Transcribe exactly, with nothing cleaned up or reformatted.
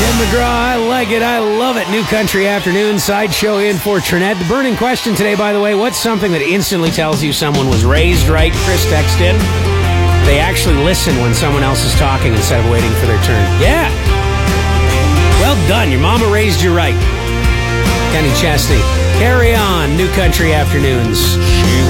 Tim McGraw, I like it. I love it. New Country Afternoon, Sideshow in for Trinette. The burning question today, by the way, what's something that instantly tells you someone was raised right? Chris texted in. They actually listen when someone else is talking instead of waiting for their turn. Yeah. Well done. Your mama raised you right. Kenny Chesney. Carry on. New Country Afternoons. She